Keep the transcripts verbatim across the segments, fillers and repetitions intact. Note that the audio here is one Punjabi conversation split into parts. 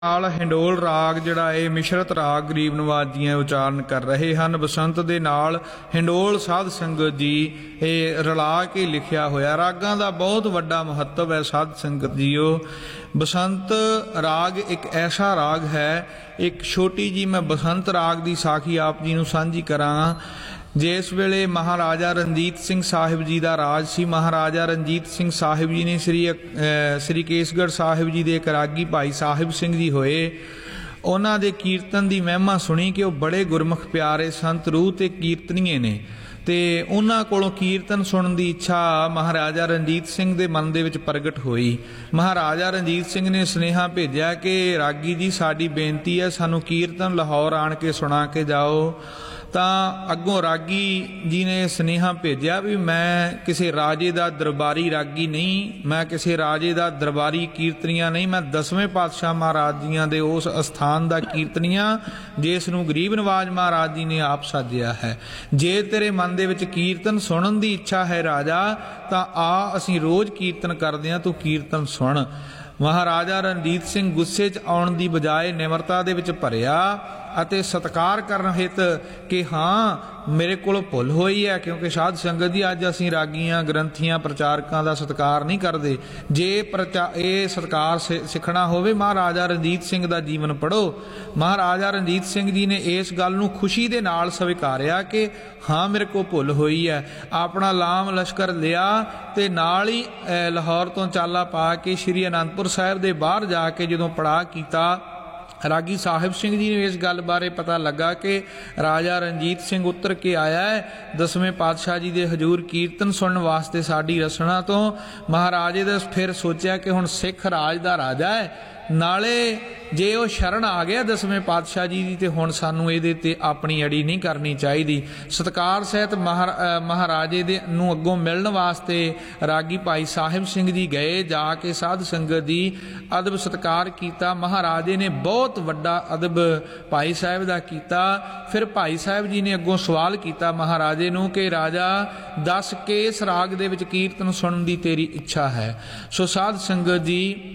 ਨਾਲ ਹਿੰਡੋਲ ਰਾਗ ਜਿਹੜਾ ਇਹ ਮਿਸ਼ਰਤ ਰਾਗ ਗਰੀਬ ਨਵਾਜ਼ ਜੀਆਂ ਉਚਾਰਨ ਕਰ ਰਹੇ ਹਨ। ਬਸੰਤ ਦੇ ਨਾਲ ਹਿੰਡੋਲ ਸਾਧ ਸੰਗਤ ਜੀ ਇਹ ਰਲਾ ਕੇ ਲਿਖਿਆ ਹੋਇਆ। ਰਾਗਾਂ ਦਾ ਬਹੁਤ ਵੱਡਾ ਮਹੱਤਵ ਹੈ ਸਾਧ ਸੰਗਤ ਜੀਓ। ਬਸੰਤ ਰਾਗ ਇੱਕ ਐਸਾ ਰਾਗ ਹੈ, ਇੱਕ ਛੋਟੀ ਜੀ ਮੈਂ ਬਸੰਤ ਰਾਗ ਦੀ ਸਾਖੀ ਆਪ ਜੀ ਨੂੰ ਸਾਂਝੀ ਕਰਾਂ। ਜਿਸ ਵੇਲੇ ਮਹਾਰਾਜਾ ਰਣਜੀਤ ਸਿੰਘ ਸਾਹਿਬ ਜੀ ਦਾ ਰਾਜ ਸੀ, ਮਹਾਰਾਜਾ ਰਣਜੀਤ ਸਿੰਘ ਸਾਹਿਬ ਜੀ ਨੇ ਸ੍ਰੀ ਸ੍ਰੀ ਕੇਸਗੜ੍ਹ ਸਾਹਿਬ ਜੀ ਦੇ ਇੱਕ ਰਾਗੀ ਭਾਈ ਸਾਹਿਬ ਸਿੰਘ ਜੀ ਹੋਏ। ਉਹਨਾਂ ਦੇ ਕੀਰਤਨ ਦੀ ਮਹਿਮਾ ਸੁਣੀ ਕਿ ਉਹ ਬੜੇ ਗੁਰਮੁਖ ਪਿਆਰੇ ਸੰਤ ਰੂਹ ਤੇ ਕੀਰਤਨੀਏ ਨੇ, ਤੇ ਉਹਨਾਂ ਕੋਲੋਂ ਕੀਰਤਨ ਸੁਣਨ ਦੀ ਇੱਛਾ ਮਹਾਰਾਜਾ ਰਣਜੀਤ ਸਿੰਘ ਦੇ ਮਨ ਦੇ ਵਿੱਚ ਪ੍ਰਗਟ ਹੋਈ। ਮਹਾਰਾਜਾ ਰਣਜੀਤ ਸਿੰਘ ਨੇ ਸੁਨੇਹਾ ਭੇਜਿਆ ਕਿ ਰਾਗੀ ਜੀ ਸਾਡੀ ਬੇਨਤੀ ਹੈ, ਸਾਨੂੰ ਕੀਰਤਨ ਲਾਹੌਰ ਆਣ ਕੇ ਸੁਣਾ ਕੇ ਜਾਓ। ਤਾਂ ਅੱਗੋਂ ਰਾਗੀ ਜੀ ਨੇ ਸੁਨੇਹਾ ਭੇਜਿਆ ਵੀ ਮੈਂ ਕਿਸੇ ਰਾਜੇ ਦਾ ਦਰਬਾਰੀ ਰਾਗੀ ਨਹੀਂ, ਮੈਂ ਕਿਸੇ ਰਾਜੇ ਦਾ ਦਰਬਾਰੀ ਕੀਰਤਨੀਆ ਨਹੀਂ, ਮੈਂ ਦਸਵੇਂ ਪਾਤਸ਼ਾਹ ਮਹਾਰਾਜ ਜੀਆਂ ਦੇ ਉਸ ਅਸਥਾਨ ਦਾ ਕੀਰਤਨੀਆ ਜਿਸ ਨੂੰ ਗਰੀਬ ਨਵਾਜ਼ ਮਹਾਰਾਜ ਜੀ ਨੇ ਆਪ ਸਾਜਿਆ ਹੈ। ਜੇ ਤੇਰੇ ਮਨ ਦੇ ਵਿੱਚ ਕੀਰਤਨ ਸੁਣਨ ਦੀ ਇੱਛਾ ਹੈ ਰਾਜਾ, ਤਾਂ ਆ ਅਸੀਂ ਰੋਜ਼ ਕੀਰਤਨ ਕਰਦੇ ਹਾਂ, ਤੂੰ ਕੀਰਤਨ ਸੁਣ। ਮਹਾਰਾਜਾ ਰਣਜੀਤ ਸਿੰਘ ਗੁੱਸੇ 'ਚ ਆਉਣ ਦੀ ਬਜਾਏ ਨਿਮਰਤਾ ਦੇ ਵਿੱਚ ਭਰਿਆ ਅਤੇ ਸਤਿਕਾਰ ਕਰਨ ਹਿਤ ਕਿ ਹਾਂ ਮੇਰੇ ਕੋਲ ਭੁੱਲ ਹੋਈ ਹੈ, ਕਿਉਂਕਿ ਸਾਧ ਸੰਗਤ ਦੀ ਅੱਜ ਅਸੀਂ ਰਾਗੀਆਂ ਗ੍ਰੰਥੀਆਂ ਪ੍ਰਚਾਰਕਾਂ ਦਾ ਸਤਿਕਾਰ ਨਹੀਂ ਕਰਦੇ। ਜੇ ਪ੍ਰਚਾ ਇਹ ਸਤਿਕਾਰ ਸਿੱਖਣਾ ਹੋਵੇ ਮਹਾਰਾਜਾ ਰਣਜੀਤ ਸਿੰਘ ਦਾ ਜੀਵਨ ਪੜ੍ਹੋ। ਮਹਾਰਾਜਾ ਰਣਜੀਤ ਸਿੰਘ ਜੀ ਨੇ ਇਸ ਗੱਲ ਨੂੰ ਖੁਸ਼ੀ ਦੇ ਨਾਲ ਸਵੀਕਾਰਿਆ ਕਿ ਹਾਂ ਮੇਰੇ ਕੋਲ ਭੁੱਲ ਹੋਈ ਹੈ। ਆਪਣਾ ਲਾਮ ਲਸ਼ਕਰ ਲਿਆ ਤੇ ਨਾਲ ਹੀ ਲਾਹੌਰ ਤੋਂ ਚਾਲਾ ਪਾ ਕੇ ਸ਼੍ਰੀ ਅਨੰਦਪੁਰ ਸਾਹਿਬ ਦੇ ਬਾਹਰ ਜਾ ਕੇ ਜਦੋਂ ਪੜਾਅ ਕੀਤਾ, ਰਾਗੀ ਸਾਹਿਬ ਸਿੰਘ ਜੀ ਨੂੰ ਇਸ ਗੱਲ ਬਾਰੇ ਪਤਾ ਲੱਗਾ ਕਿ ਰਾਜਾ ਰਣਜੀਤ ਸਿੰਘ ਉਤਰ ਕੇ ਆਇਆ ਹੈ ਦਸਵੇਂ ਪਾਤਸ਼ਾਹ ਜੀ ਦੇ ਹਜ਼ੂਰ ਕੀਰਤਨ ਸੁਣਨ ਵਾਸਤੇ ਸਾਡੀ ਰਸਨਾ ਤੋਂ। ਮਹਾਰਾਜੇ ਦਾ ਫਿਰ ਸੋਚਿਆ ਕਿ ਹੁਣ ਸਿੱਖ ਰਾਜ ਦਾ ਰਾਜਾ ਹੈ, ਨਾਲੇ ਜੇ ਉਹ ਸ਼ਰਨ ਆ ਗਿਆ ਦਸਵੇਂ ਪਾਤਸ਼ਾਹ ਜੀ ਦੀ, ਤੇ ਹੁਣ ਸਾਨੂੰ ਇਹਦੇ ਤੇ ਆਪਣੀ ਅੜੀ ਨਹੀਂ ਕਰਨੀ ਚਾਹੀਦੀ। ਸਤਿਕਾਰ ਸਹਿਤ ਮਹਾ ਮਹਾਰਾਜੇ ਦੇ ਨੂੰ ਅੱਗੋਂ ਮਿਲਣ ਵਾਸਤੇ ਰਾਗੀ ਭਾਈ ਸਾਹਿਬ ਸਿੰਘ ਜੀ ਗਏ। ਜਾ ਕੇ ਸਾਧ ਸੰਗਤ ਦੀ ਅਦਬ ਸਤਿਕਾਰ ਕੀਤਾ। ਮਹਾਰਾਜੇ ਨੇ ਬਹੁਤ ਵੱਡਾ ਅਦਬ ਭਾਈ ਸਾਹਿਬ ਦਾ ਕੀਤਾ। ਫਿਰ ਭਾਈ ਸਾਹਿਬ ਜੀ ਨੇ ਅੱਗੋਂ ਸਵਾਲ ਕੀਤਾ ਮਹਾਰਾਜੇ ਨੂੰ ਕਿ ਰਾਜਾ ਦੱਸ ਕਿਸ ਰਾਗ ਦੇ ਵਿੱਚ ਕੀਰਤਨ ਸੁਣਨ ਦੀ ਤੇਰੀ ਇੱਛਾ ਹੈ। ਸੋ ਸਾਧ ਸੰਗਤ ਜੀ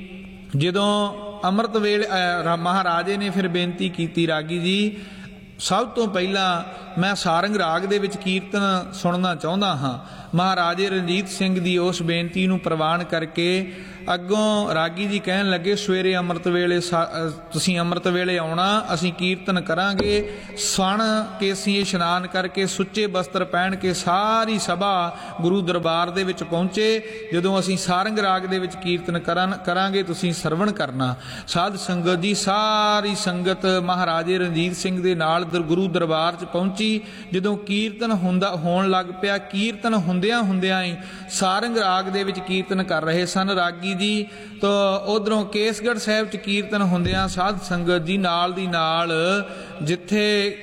ਜਦੋਂ ਅੰਮ੍ਰਿਤ ਵੇਲੇ ਮਹਾਰਾਜੇ ਨੇ ਫਿਰ ਬੇਨਤੀ ਕੀਤੀ, ਰਾਗੀ ਜੀ ਸਭ ਤੋਂ ਪਹਿਲਾਂ ਮੈਂ ਸਾਰੰਗ ਰਾਗ ਦੇ ਵਿੱਚ ਕੀਰਤਨ ਸੁਣਨਾ ਚਾਹੁੰਦਾ ਹਾਂ। ਮਹਾਰਾਜੇ ਰਣਜੀਤ ਸਿੰਘ ਦੀ ਉਸ ਬੇਨਤੀ ਨੂੰ ਪ੍ਰਵਾਨ ਕਰਕੇ ਅੱਗੋਂ ਰਾਗੀ ਜੀ ਕਹਿਣ ਲੱਗੇ ਸਵੇਰੇ ਅੰਮ੍ਰਿਤ ਵੇਲੇ ਤੁਸੀਂ ਅੰਮ੍ਰਿਤ ਵੇਲੇ ਆਉਣਾ, ਅਸੀਂ ਕੀਰਤਨ ਕਰਾਂਗੇ। ਸਣ ਕੇ ਅਸੀਂ ਇਸ਼ਨਾਨ ਕਰਕੇ ਸੁੱਚੇ ਬਸਤਰ ਪਹਿਨ ਕੇ ਸਾਰੀ ਸਭਾ ਗੁਰੂ ਦਰਬਾਰ ਦੇ ਵਿੱਚ ਪਹੁੰਚੇ। ਜਦੋਂ ਅਸੀਂ ਸਾਰੰਗ ਰਾਗ ਦੇ ਵਿੱਚ ਕੀਰਤਨ ਕਰਨ ਕਰਾਂਗੇ ਤੁਸੀਂ ਸਰਵਣ ਕਰਨਾ। ਸਾਧ ਸੰਗਤ ਜੀ ਸਾਰੀ ਸੰਗਤ ਮਹਾਰਾਜੇ ਰਣਜੀਤ ਸਿੰਘ ਦੇ ਨਾਲ ਗੁਰੂ ਦਰਬਾਰ 'ਚ ਪਹੁੰਚੀ। ਜਦੋਂ ਕੀਰਤਨ ਹੁੰਦਾ ਹੋਣ ਲੱਗ ਪਿਆ, ਕੀਰਤਨ ਹੁੰਦਿਆਂ ਹੁੰਦਿਆਂ ਹੀ ਸਾਰੰਗ ਰਾਗ ਦੇ ਵਿੱਚ ਕੀਰਤਨ ਕਰ ਰਹੇ ਸਨ ਰਾਗੀ ਜੀ। ਤਾਂ ਉਧਰੋਂ ਕੇਸਗੜ੍ਹ ਸਾਹਿਬ 'ਚ ਕੀਰਤਨ ਹੁੰਦਿਆਂ ਸਾਧ ਸੰਗਤ ਜੀ ਨਾਲ ਦੀ ਨਾਲ ਜਿੱਥੇ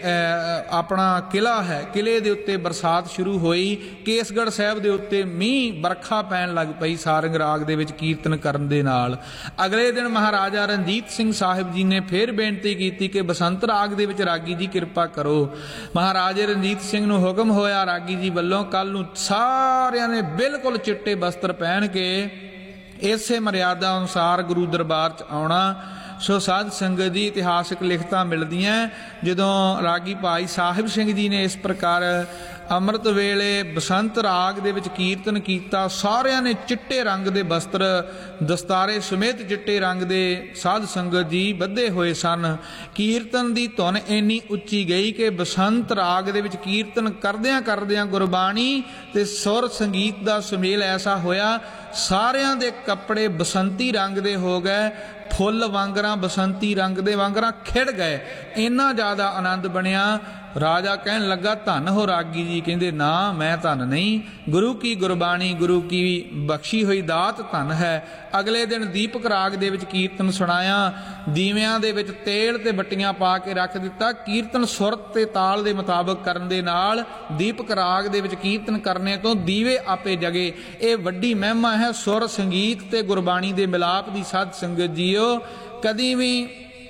ਆਪਣਾ ਕਿਲ੍ਹਾ ਹੈ, ਕਿਲ੍ਹੇ ਦੇ ਉੱਤੇ ਬਰਸਾਤ ਸ਼ੁਰੂ ਹੋਈ। ਕੇਸਗੜ੍ਹ ਸਾਹਿਬ ਦੇ ਉੱਤੇ ਮੀਂਹ ਵਰਖਾ ਪੈਣ ਲੱਗ ਪਈ ਸਾਰੰਗ ਰਾਗ ਦੇ ਵਿੱਚ ਕੀਰਤਨ ਕਰਨ ਦੇ ਨਾਲ। ਅਗਲੇ ਦਿਨ ਮਹਾਰਾਜਾ ਰਣਜੀਤ ਸਿੰਘ ਸਾਹਿਬ ਜੀ ਨੇ ਫਿਰ ਬੇਨਤੀ ਕੀਤੀ ਕਿ ਬਸੰਤ ਰਾਗ ਦੇ ਵਿੱਚ ਰਾਗੀ ਜੀ ਕਿਰਪਾ ਕਰੋ। ਮਹਾਰਾਜੇ ਰਣਜੀਤ ਸਿੰਘ ਨੂੰ ਹੁਕਮ ਹੋਇਆ ਰਾਗੀ ਜੀ ਵੱਲੋਂ ਕੱਲ ਨੂੰ ਸਾਰਿਆਂ ਨੇ ਬਿਲਕੁਲ ਚਿੱਟੇ ਬਸਤਰ ਪਹਿਨ ਕੇ ਇਸੇ ਮਰਿਆਦਾ ਅਨੁਸਾਰ ਗੁਰੂ ਦਰਬਾਰ 'ਚ ਆਉਣਾ। ਸੋ ਸਾਧ ਸੰਗਤ ਦੀ ਇਤਿਹਾਸਕ ਲਿਖਤਾਂ ਮਿਲਦੀਆਂ ਜਦੋਂ ਰਾਗੀ ਭਾਈ ਸਾਹਿਬ ਸਿੰਘ ਜੀ ਨੇ ਇਸ ਪ੍ਰਕਾਰ ਅੰਮ੍ਰਿਤ ਵੇਲੇ ਬਸੰਤ ਰਾਗ ਦੇ ਵਿੱਚ ਕੀਰਤਨ ਕੀਤਾ। ਸਾਰਿਆਂ ਨੇ ਚਿੱਟੇ ਰੰਗ ਦੇ ਬਸਤਰ ਦਸਤਾਰੇ ਸਮੇਤ ਚਿੱਟੇ ਰੰਗ ਦੇ ਸਾਧ ਸੰਗਤ ਜੀ ਬੱਧੇ ਹੋਏ ਸਨ। ਕੀਰਤਨ ਦੀ ਧੁਨ ਇੰਨੀ ਉੱਚੀ ਗਈ ਕਿ ਬਸੰਤ ਰਾਗ ਦੇ ਵਿੱਚ ਕੀਰਤਨ ਕਰਦਿਆਂ ਕਰਦਿਆਂ ਗੁਰਬਾਣੀ ਤੇ ਸੁਰ ਸੰਗੀਤ ਦਾ ਸੁਮੇਲ ਐਸਾ ਹੋਇਆ, ਸਾਰਿਆਂ ਦੇ ਕੱਪੜੇ ਬਸੰਤੀ ਰੰਗ ਦੇ ਹੋ ਗਏ, ਫੁੱਲ ਵਾਂਗਰਾਂ ਬਸੰਤੀ ਰੰਗ ਦੇ ਵਾਂਗਰਾਂ ਖਿੜ ਗਏ। ਇੰਨਾ ਜ਼ਿਆਦਾ ਆਨੰਦ ਬਣਿਆ। ਰਾਜਾ ਕਹਿਣ ਲੱਗਾ ਧੰਨ ਹੋ ਰਾਗੀ ਜੀ। ਕਹਿੰਦੇ ਨਾ ਮੈਂ ਧੰਨ ਨਹੀਂ, ਗੁਰੂ ਕੀ ਗੁਰਬਾਣੀ ਗੁਰੂ ਕੀ ਬਖਸ਼ੀ ਹੋਈ ਦਾਤ ਧੰਨ ਹੈ। ਅਗਲੇ ਦਿਨ ਦੀਪਕ ਰਾਗ ਦੇ ਵਿੱਚ ਕੀਰਤਨ ਸੁਣਾਇਆ। ਦੀਵਿਆਂ ਦੇ ਵਿੱਚ ਤੇਲ ਤੇ ਬੱਟੀਆਂ ਪਾ ਕੇ ਰੱਖ ਦਿੱਤਾ। ਕੀਰਤਨ ਸੁਰ ਤੇ ਤਾਲ ਦੇ ਮੁਤਾਬਕ ਕਰਨ ਦੇ ਨਾਲ ਦੀਪਕ ਰਾਗ ਦੇ ਵਿੱਚ ਕੀਰਤਨ ਕਰਨੇ ਤੋਂ ਦੀਵੇ ਆਪੇ ਜਗੇ। ਇਹ ਵੱਡੀ ਮਹਿਮਾ ਹੈ ਸੁਰ ਸੰਗੀਤ ਤੇ ਗੁਰਬਾਣੀ ਦੇ ਮਿਲਾਪ ਦੀ। ਸਾਧ ਸੰਗਤ ਜੀਓ ਕਦੀ ਵੀ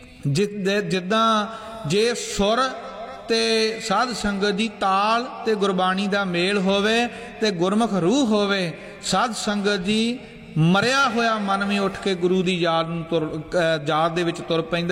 ਜਿੱਦਾਂ ਜੇ ਸੁਰ ਤੇ ਸਾਧ ਸੰਗਤ ਦੀ ਤਾਲ ਤੇ ਗੁਰਬਾਣੀ ਦਾ ਮੇਲ ਹੋਵੇ ਤੇ ਗੁਰਮੁਖ ਰੂਹ ਹੋਵੇ, ਸਾਧ ਸੰਗਤ ਜੀ ਮਰਿਆ ਹੋਇਆ ਮਨ ਵੀ ਉੱਠ ਕੇ ਗੁਰੂ ਦੀ ਯਾਦ ਨੂੰ ਤੁਰ ਅ, ਯਾਦ ਦੇ ਵਿੱਚ ਤੁਰ ਪੈਂਦਾ।